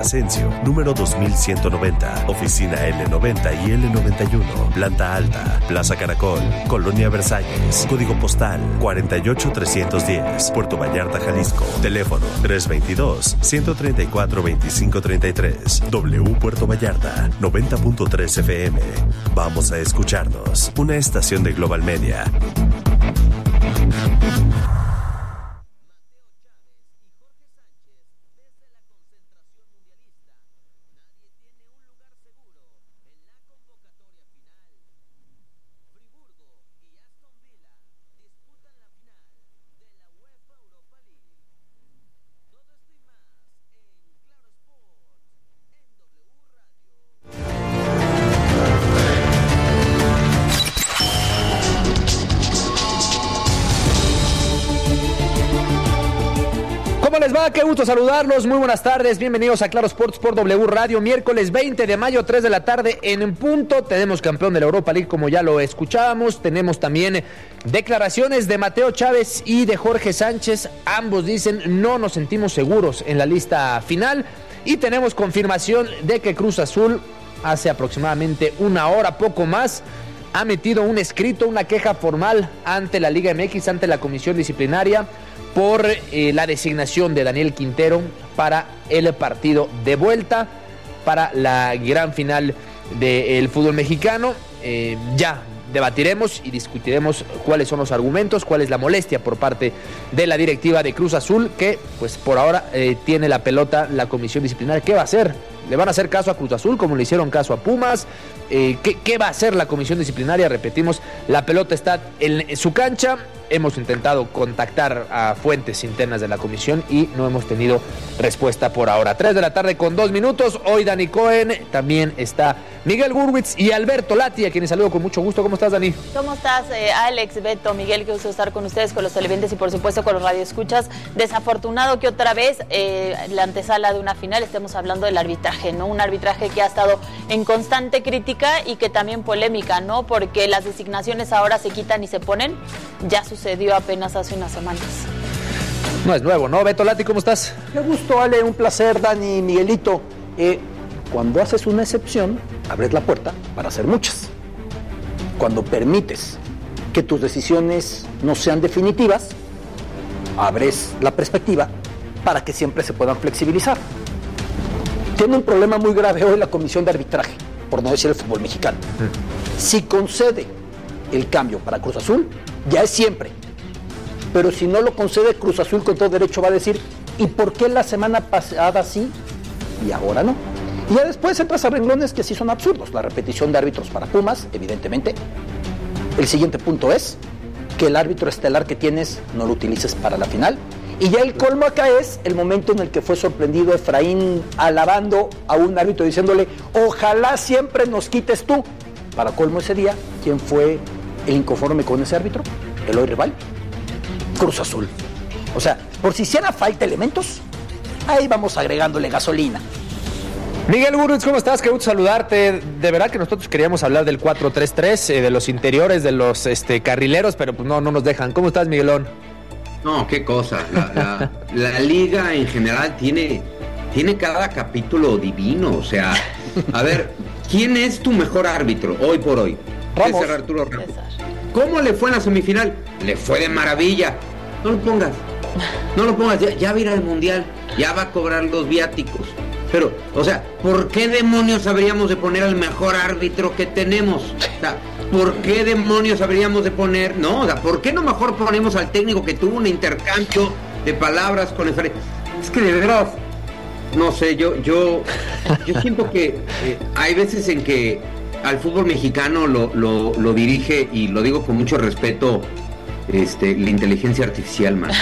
Asensio, número 2190, oficina L90 y L91, planta alta, Plaza Caracol, Colonia Versalles, código postal 48310, Puerto Vallarta, Jalisco, teléfono 322-134-2533, W Puerto Vallarta, 90.3 FM. Vamos a escucharnos, una estación de Global Media. Qué gusto saludarlos, muy buenas tardes, bienvenidos a Claro Sports por W Radio, miércoles 20 de mayo, 3 de la tarde en punto. Tenemos campeón de la Europa League, como ya lo escuchábamos. Tenemos también declaraciones de Mateo Chávez y de Jorge Sánchez. Ambos dicen no nos sentimos seguros en la lista final. Y tenemos confirmación de que Cruz Azul hace aproximadamente una hora, poco más, ha metido un escrito, una queja formal ante la Liga MX, ante la Comisión Disciplinaria, por la designación de Daniel Quintero para el partido de vuelta, para la gran final del fútbol mexicano. Ya debatiremos y discutiremos cuáles son los argumentos, cuál es la molestia por parte de la directiva de Cruz Azul, que pues por ahora tiene la pelota la Comisión Disciplinaria. ¿Qué va a hacer? ¿Le van a hacer caso a Cruz Azul como le hicieron caso a Pumas? ¿Qué va a hacer la Comisión Disciplinaria? Repetimos, la pelota está en su cancha. Hemos intentado contactar a fuentes internas de la comisión y no hemos tenido respuesta por ahora. 3 de la tarde con 2 minutos. Hoy Dani Cohen, también está Miguel Gurwitz y Alberto Lati, a quienes saludo con mucho gusto. ¿Cómo estás, Dani? ¿Cómo estás, Alex, Beto, Miguel? Qué gusto estar con ustedes, con los televidentes y por supuesto con los radioescuchas. Desafortunado que otra vez, la antesala de una final, estemos hablando del arbitraje, ¿no? Un arbitraje que ha estado en constante crítica y que también polémica, ¿no? Porque las designaciones ahora se quitan y se ponen. Ya sucedió apenas hace unas semanas. No es nuevo, ¿no? Beto Lati, ¿cómo estás? Qué gusto, Ale, un placer, Dani, Miguelito. Cuando haces una excepción, abres la puerta para hacer muchas. Cuando permites que tus decisiones no sean definitivas, abres la perspectiva para que siempre se puedan flexibilizar. Tiene un problema muy grave hoy la Comisión de Arbitraje, por no decir el fútbol mexicano. Si concede el cambio para Cruz Azul, ya es siempre. Pero si no lo concede, Cruz Azul con todo derecho va a decir, ¿y por qué la semana pasada sí y ahora no? Y ya después entras a renglones que sí son absurdos. La repetición de árbitros para Pumas, evidentemente. El siguiente punto es que el árbitro estelar que tienes no lo utilices para la final. Y ya el colmo acá es el momento en el que fue sorprendido Efraín alabando a un árbitro diciéndole, ojalá siempre nos quites tú. Para colmo ese día, ¿quién fue el inconforme con ese árbitro? El hoy rival, Cruz Azul. O sea, por si hiciera falta elementos, ahí vamos agregándole gasolina. Miguel Gurwitz, ¿cómo estás? Qué gusto saludarte. De verdad que nosotros queríamos hablar del 4-3-3, de los interiores, de los carrileros, pero pues no nos dejan. ¿Cómo estás, Miguelón? No, qué cosa. La liga en general tiene cada capítulo divino. O sea, a ver, ¿quién es tu mejor árbitro hoy por hoy? Ramos. César Arturo Ramos. ¿Cómo le fue en la semifinal? Le fue de maravilla. No lo pongas. Ya va a ir al Mundial. Ya va a cobrar los viáticos. Pero, o sea, ¿por qué demonios habríamos de poner al mejor árbitro que tenemos? O sea, ¿por qué demonios habríamos de poner? No, o sea, ¿por qué no mejor ponemos al técnico que tuvo un intercambio de palabras con el... Es que de verdad, no sé, yo siento que hay veces en que al fútbol mexicano lo dirige, y lo digo con mucho respeto, la inteligencia artificial, man.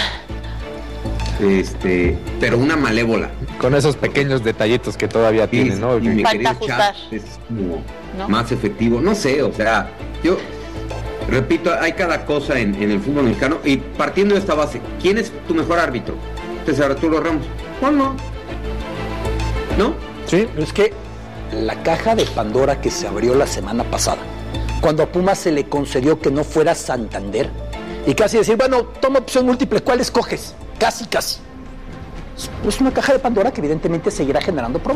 Pero una malévola. Con esos pequeños detallitos que todavía tiene, ¿no? Y mi Falta querido ajustar. Chat es como ¿no? más efectivo. No sé, o sea, yo repito, hay cada cosa en el fútbol mexicano. Y partiendo de esta base, ¿quién es tu mejor árbitro? César Arturo Ramos. ¿Cuál no? ¿No? Sí, pero es que la caja de Pandora que se abrió la semana pasada, cuando a Pumas se le concedió que no fuera Santander, y casi decir, bueno, toma opción múltiple, ¿cuál escoges? Casi. Es una caja de Pandora que evidentemente seguirá generando problemas.